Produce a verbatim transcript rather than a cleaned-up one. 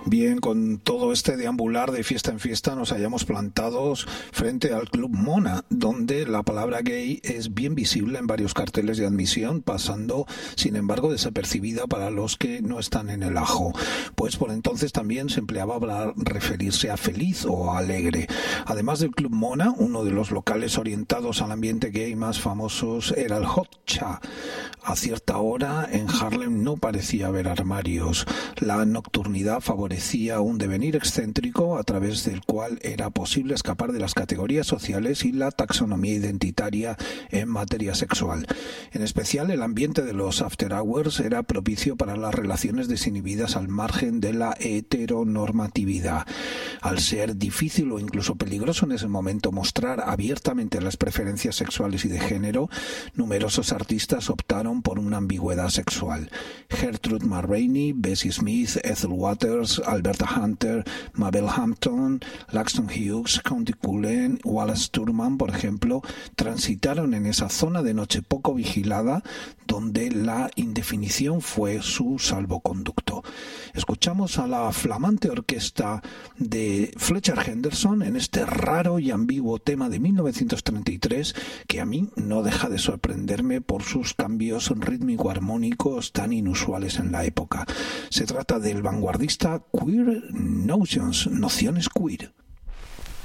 Bien, con todo este deambular de fiesta en fiesta nos hallamos plantados frente al Club Mona, donde la palabra gay es bien visible en varios carteles de admisión, pasando, sin embargo, desapercibida para los que no están en el ajo, pues por entonces también se empleaba para referirse a feliz o alegre. Además del Club Mona, uno de los locales orientados al ambiente gay más famosos era el Hot Cha. A cierta hora en Harlem no parecía haber armarios. La nocturnidad favorecía un devenir excéntrico a través del cual era posible escapar de las categorías sociales y la taxonomía identitaria en materia sexual. En especial, el ambiente de los after hours era propicio para las relaciones desinhibidas al margen de la heteronormatividad. Al ser difícil o incluso peligroso en ese momento mostrar abiertamente las preferencias sexuales y de género, numerosos artistas optaron por una ambigüedad sexual. Gertrude McRaney, Bessie Smith, Ethel Waters, Alberta Hunter, Mabel Hampton, Langston Hughes, Countee Cullen, Wallace Sturman, por ejemplo, transitaron en esa zona de noche poco vigilada donde la indefinición fue su salvoconducto. Escuchamos a la flamante orquesta de Fletcher Henderson en este raro y ambiguo tema de mil novecientos treinta y tres que a mí no deja de sorprenderme por sus cambios rítmico-armónicos tan inusuales en la época. Se trata del vanguardista Queer Notions, nociones queer.